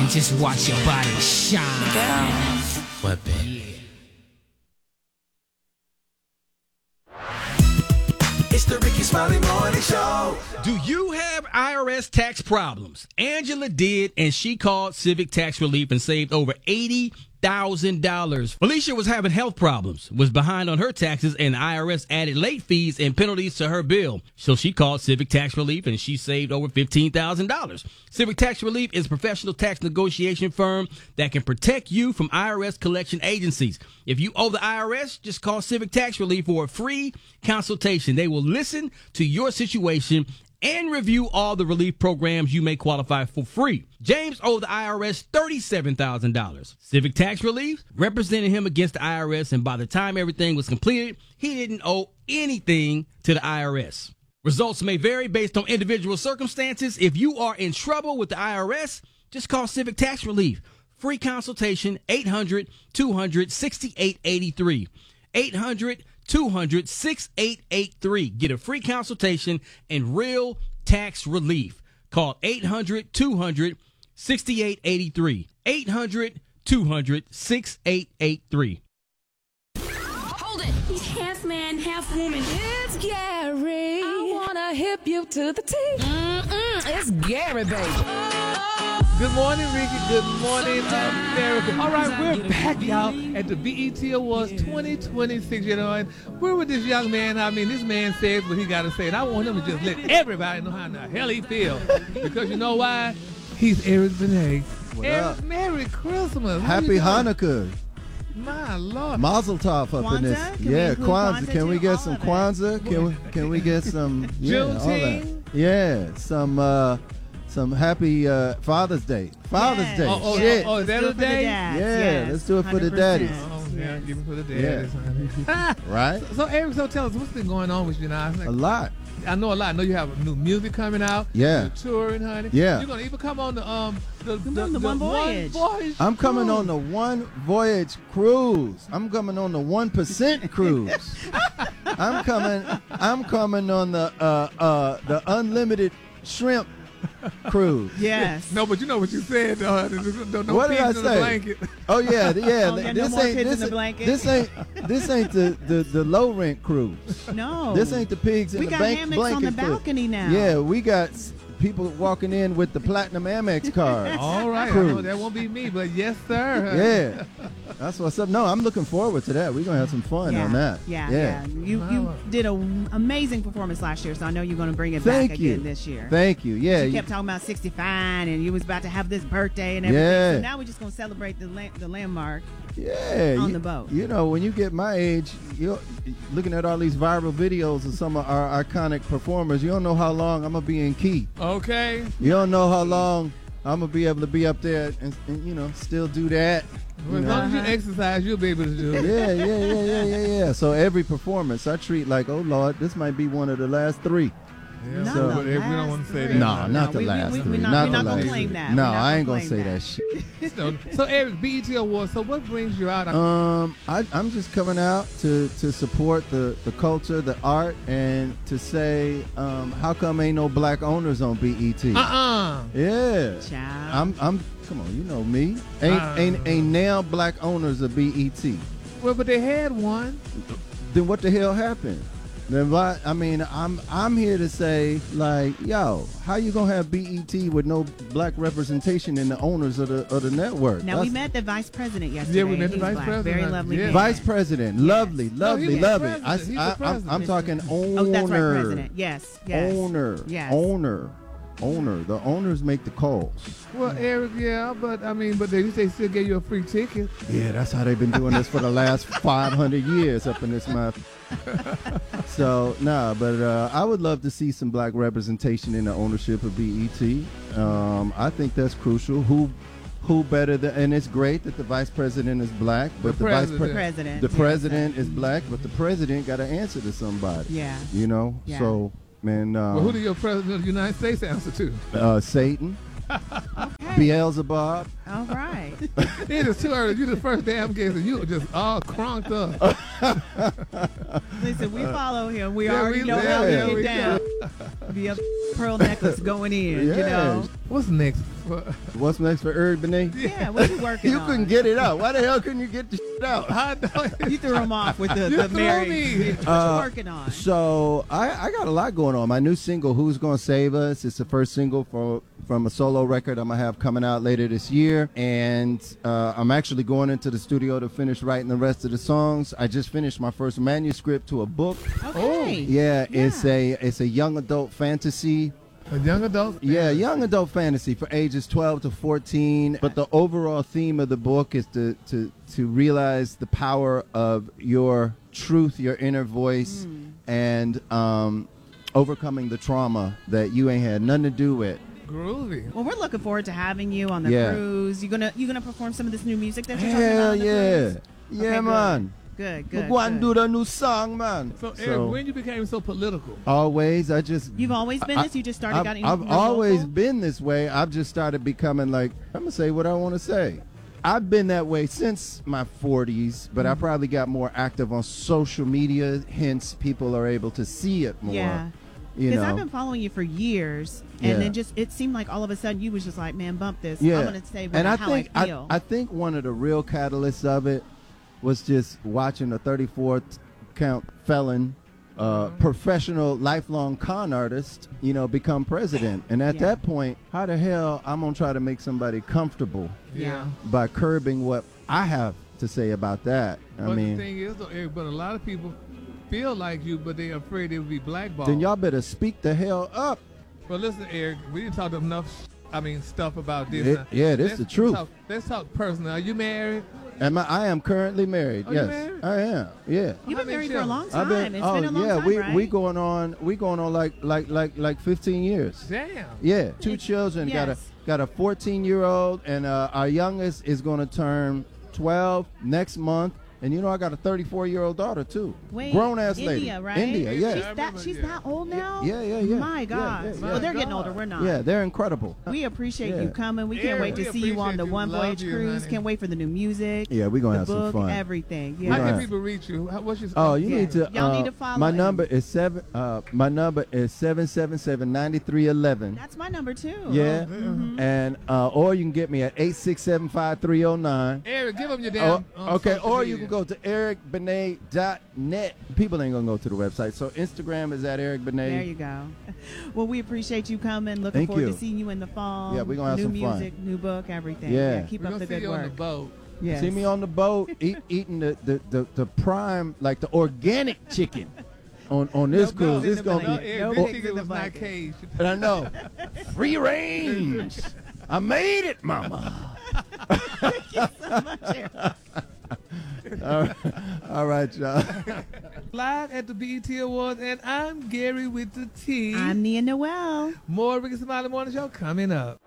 and just watch your body shine. What, baby? It's the Ricky Smiley Morning Show. Do you have IRS tax problems? Angela did, and she called Civic Tax Relief and saved over $80,000. Felicia was having health problems, was behind on her taxes, and the IRS added late fees and penalties to her bill. So she called Civic Tax Relief, and she saved over $15,000. Civic Tax Relief is a professional tax negotiation firm that can protect you from IRS collection agencies. If you owe the IRS, just call Civic Tax Relief for a free consultation. They will listen to your situation and review all the relief programs you may qualify for free. James owed the IRS $37,000. Civic Tax Relief represented him against the IRS, and by the time everything was completed, he didn't owe anything to the IRS. Results may vary based on individual circumstances. If you are in trouble with the IRS, just call Civic Tax Relief. Free consultation, 800-200-6883. 800-200-6883. Get a free consultation and real tax relief. Call 800-200-6883. 800-200-6883. Hold it. He's half man, half woman. It's Gary. I wanna hip you to the T. It's Gary, baby. Good morning, Ricky. Good morning, America. All right, we're back, y'all, at the BET Awards 2026, you know, and where would this young man, this man says what he got to say, and I want him to just let everybody know how in the hell he feels, because you know why? He's Eric Benet. Eric, Merry Christmas. Happy Hanukkah. My Lord. Mazel tov up in this. Yeah, Kwanzaa. Can we get some Kwanzaa? Can we get some, all that. Yeah, some happy Father's Day. Father's Day. Shit. Oh, is that a day? Yeah, let's do it for the daddies. Oh, yeah, give it for the daddies. Yeah. Right? So, Eric, tell us, what's been going on with you now? A lot. I know a lot. I know you have new music coming out. Yeah. You're touring, honey. Yeah. You're going to even come on the One Voyage. I'm coming on the One Voyage cruise. I'm coming on the 1% cruise. I'm coming on the unlimited shrimp cruise. Yes. No, but you know what you said. No What did I pigs in the say? blanket. Oh yeah. No more pigs in the blanket. This ain't the low rent cruise. No. This ain't the pigs in we the got blanket. hammocks on the balcony now. Yeah, we got people walking in with the platinum Amex card. All right. I know that won't be me, but yes, sir. Yeah. That's what's up. No, I'm looking forward to that. We're going to have some fun on that. Yeah. You did an amazing performance last year, so I know you're going to bring it back again this year. Thank you. Yeah. You kept talking about 65, and you was about to have this birthday and everything. Yeah. So now we're just going to celebrate the landmark on the boat. You know, when you get my age, you're looking at all these viral videos of some of our iconic performers. You don't know how long I'm going to be in key. Okay. You don't know how long I'm going to be able to be up there and still do that. Well, as long as you exercise, you'll be able to do it. Yeah. So every performance I treat like, oh Lord, this might be one of the last three. Yeah. So, but we don't want to say that. No, not the last three. We're not not the going to last claim three. that. No, I ain't going to say that shit. So Eric, BET Awards, so what brings you out? I'm just coming out to support the culture, the art, and to say, how come ain't no black owners on BET? Yeah. Child. I'm come on, you know me. Ain't now black owners of BET. Well, but they had one. Then what the hell happened? Then why? I'm here to say, like, yo, how you gonna have BET with no black representation in the owners of the network? Now, we met the vice president yesterday. Yeah, we met the vice president. Very lovely. Yeah. Vice president, lovely. I'm talking owner. Oh, that's right, president. Yes. Owner. Yes. Owner. The owners make the calls. Well, Eric, but they still gave you a free ticket. Yeah, that's how they've been doing this for the last 500 years up in this mouth. So, I would love to see some black representation in the ownership of BET. I think that's crucial. Who better than, and it's great that the vice president is black, but the president is black, but the president got to answer to somebody. Yeah. You know? Yeah. So, man. Well, who do your president of the United States answer to? Satan. Beelzebub. All right. It is too early. You're the first damn guest, and you were just all crunked up. Listen, we follow him. We already know how to get down. Be a pearl necklace going in, you know. What's next What's next for Eric Benet? Yeah, what you working You on? couldn't get it out. Why the hell couldn't you get the shit out? I know. You threw him off with the You Mary. threw me. What you working on? So I got a lot going on. My new single, "Who's Gonna Save Us," it's the first single from a solo record I'm gonna have coming out later this year, and I'm actually going into the studio to finish writing the rest of the songs. I just finished my first manuscript to a book. Okay. Yeah, it's a young adult fantasy. A young adult? Yeah, young adult fantasy for ages 12 to 14. But the overall theme of the book is to realize the power of your truth, your inner voice, and overcoming the trauma that you ain't had nothing to do with. Groovy. Well, we're looking forward to having you on the Yeah. cruise. You gonna perform some of this new music that you're talking about Hell on the yeah. cruise? Yeah, Okay, good. man. Good. Go and do the new song, man. So, Eric, when you became so political? Always, I just... You've always been this? You just started getting I've more always vocal? been this way. I've just started becoming like, I'm going to say what I want to say. I've been that way since my 40s, but I probably got more active on social media, hence people are able to see it more. Yeah. You Because know. I've been following you for years, and Yeah. then just it seemed like all of a sudden you was just like, man, bump this. Yeah. I'm gonna say and how I think I feel. I think one of the real catalysts of it was just watching a 34 count felon, professional, lifelong con artist, become president. And at that point, how the hell I'm gonna try to make somebody comfortable Yeah. by curbing what I have to say about that? But the thing is, though, Eric, but a lot of people feel like you, but they're afraid they will be blackballed. Then y'all better speak the hell up. Well, listen, Eric, we didn't talk enough. Stuff about this. This the truth. Let's talk personal. Are you married? I am currently married. Oh, you yes, married? I am. Yeah. You've How been many married for a children? long I've time. been, It's been a long time, we right? we going on like 15 years. Damn. Yeah, 2 children. Yes. Got a 14-year-old, and our youngest is going to turn 12 next month. And I got a 34-year-old daughter too. Wait, grown ass lady. India, right? India, yeah. She's that old now? Yeah. My God. Yeah. Well, they're getting older. We're not. Yeah, they're incredible. We appreciate Yeah. you coming. We can't Eric, wait to we see you on appreciate the you. One Love Voyage you, cruise. honey. Can't wait for the new music. Yeah, we're gonna the have some book, fun. everything. How Yeah. can Right. people reach you? What's your? Oh, you Yeah. need to. Y'all need to follow My him. number is 777-9311. That's my number too. Yeah, and or you can get me at 867-5309. Eric, give them your damn. Okay, social or media. you can go to ericbenet.net. People ain't gonna go to the website, so Instagram is at Eric Benet. There you go. Well, we appreciate you coming. Looking Thank forward you. to seeing you in the fall. Yeah, we're gonna have new some fun. music, new book, everything. Yeah. Keep We're up gonna the see good you on the work. boat. Yes. See me on the boat eating the prime, like the organic chicken on this cruise. in It's the gonna bucket. be. Eric, No this pigs chicken in the was not bucket. caged. And I know, free range. I made it, mama. All right, y'all. Live at the BET Awards, and I'm Gary with the T. I'm Nia Noel. More Ricky Smiley Morning Show coming up.